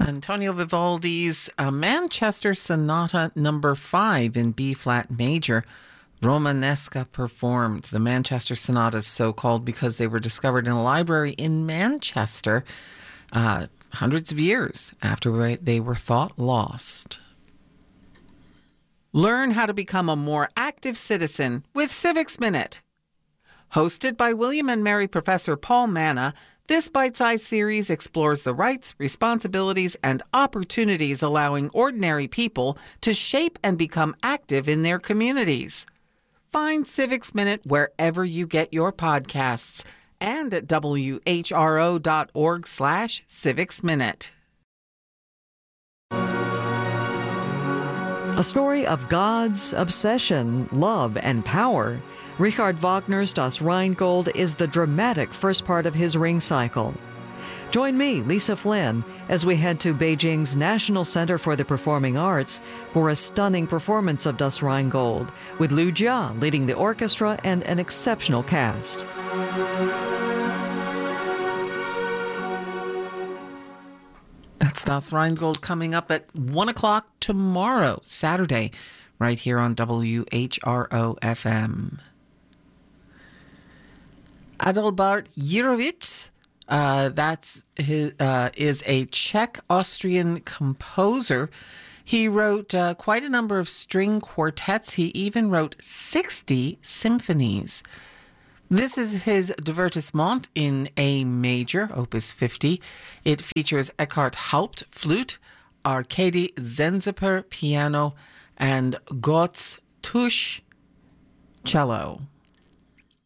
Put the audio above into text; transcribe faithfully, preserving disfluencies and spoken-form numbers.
Antonio Vivaldi's uh, Manchester Sonata number five in B-flat major, Romanesca, performed. The Manchester Sonatas, so called because they were discovered in a library in Manchester uh, hundreds of years after they were thought lost. Learn how to become a more active citizen with Civics Minute. Hosted by William and Mary Professor Paul Manna, this bite-sized series explores the rights, responsibilities, and opportunities allowing ordinary people to shape and become active in their communities. Find Civics Minute wherever you get your podcasts and at W H R O dot org slash Civics Minute. A story of gods, obsession, love, and power. Richard Wagner's Das Rheingold is the dramatic first part of his Ring cycle. Join me, Lisa Flynn, as we head to Beijing's National Center for the Performing Arts for a stunning performance of Das Rheingold, with Liu Jia leading the orchestra and an exceptional cast. That's Das Rheingold coming up at one o'clock tomorrow, Saturday, right here on W H R O F M. Adalbert Jirovic, uh, that's his, uh, is a Czech-Austrian composer. He wrote uh, quite a number of string quartets. He even wrote sixty symphonies. This is his Divertissement in A major, Opus fifty. It features Eckhart Haupt, flute, Arkady Zenziper, piano, and Götz Tusch, cello.